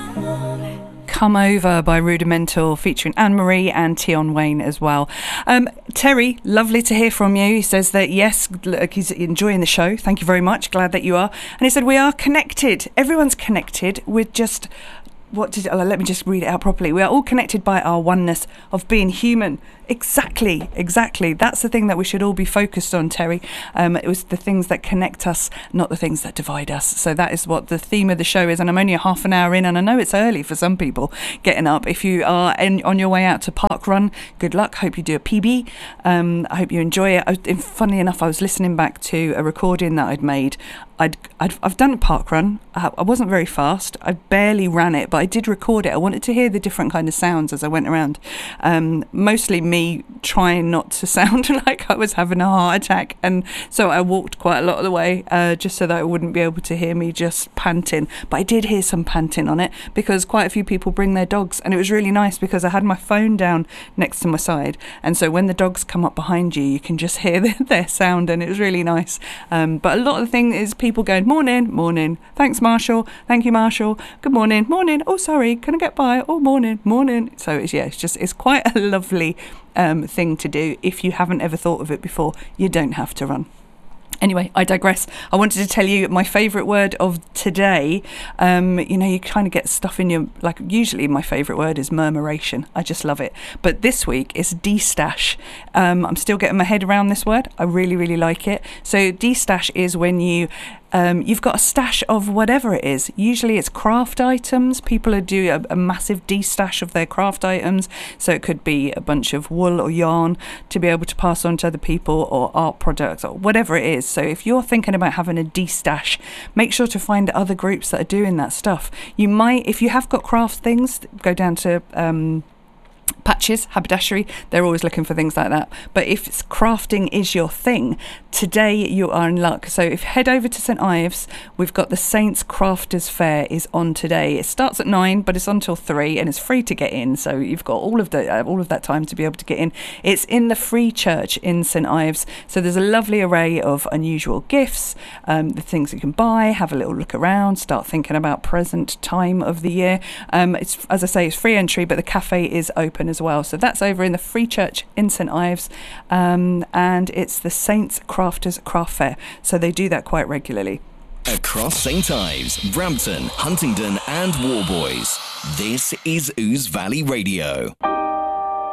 Come Over by Rudimental, featuring Anne-Marie and Tion Wayne as well. Terry, lovely to hear from you. He says that, yes, he's enjoying the show. Thank you very much. Glad that you are. And he said, we are connected. Everyone's connected with just... let me just read it out properly. We are all connected by our oneness of being human. Exactly. That's the thing that we should all be focused on, Terry. It was the things that connect us, not the things that divide us. So that is what the theme of the show is. And I'm only a half an hour in, and I know it's early for some people getting up. If you are on your way out to Park Run, good luck. Hope you do a PB. I hope you enjoy it. Funny enough, I was listening back to a recording that I'd made. I've done a park run. I wasn't very fast. I barely ran it, but I did record it. I wanted to hear the different kind of sounds as I went around. Mostly me trying not to sound like I was having a heart attack, and so I walked quite a lot of the way just so that I wouldn't be able to hear me just panting. But I did hear some panting on it because quite a few people bring their dogs, and it was really nice because I had my phone down next to my side, and so when the dogs come up behind you, you can just hear their sound, and it was really nice. But a lot of the thing is people going, morning, thanks Marshall, thank you Marshall, good morning, oh sorry, can I get by, oh morning. So it's quite a lovely thing to do. If you haven't ever thought of it before, you don't have to run. Anyway, I digress. I wanted to tell you my favourite word of today. You kind of get stuff in your... usually my favourite word is murmuration. I just love it. But this week it's de-stash. I'm still getting my head around this word. I really, really like it. So de-stash is when you've got a stash of whatever it is. Usually it's craft items. People do a massive de-stash of their craft items. So it could be a bunch of wool or yarn to be able to pass on to other people, or art products, or whatever it is. So if you're thinking about having a de-stash, make sure to find other groups that are doing that stuff. You might, if you have got craft things, go down to... Patches, haberdashery, they're always looking for things like that. But if crafting is your thing, today you are in luck. So if head over to St Ives, we've got the Saints Crafters Fair is on today. It starts at 9, but it's on till 3, and it's free to get in. So you've got all of that time to be able to get in. It's in the Free Church in St Ives. So there's a lovely array of unusual gifts, the things you can buy. Have a little look around. Start thinking about present time of the year. It's, as I say, it's free entry, but the cafe is open as well. So that's over in the Free Church in St Ives, and it's the Saints Crafters Craft Fair. So they do that quite regularly. Across St Ives, Brampton, Huntingdon and Warboys, this is Ouse Valley Radio.